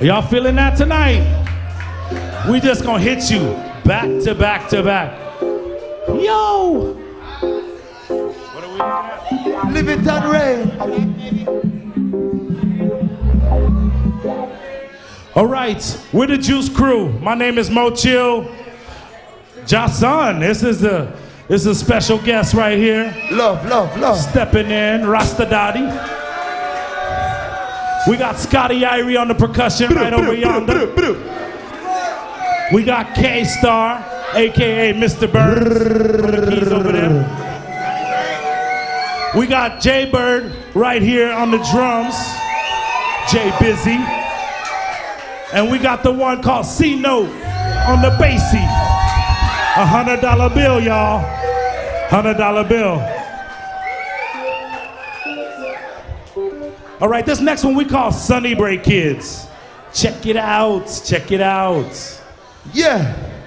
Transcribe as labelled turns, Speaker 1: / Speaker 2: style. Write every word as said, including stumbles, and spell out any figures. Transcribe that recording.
Speaker 1: Y'all feeling that tonight? We just gonna hit you back to back to back. Yo! What are we looking at?
Speaker 2: Live it and rain.
Speaker 1: All right, we're the Juice Crew. My name is Mo Chill. Jason, this is the this is a special guest right here.
Speaker 2: Love, love, love.
Speaker 1: Stepping in, Rasta Daddy. We got Scotty Irie on the percussion right over yonder. We got K-Star, A K A Mister Burns, on the keys over there. We got Jay Bird right here on the drums, Jay Busy. And we got the one called C-Note on the bassy. A hundred dollar bill, y'all. Hundred dollar bill. All right, this next one we call Sunny Break Kids. Check it out, check it out.
Speaker 2: Yeah.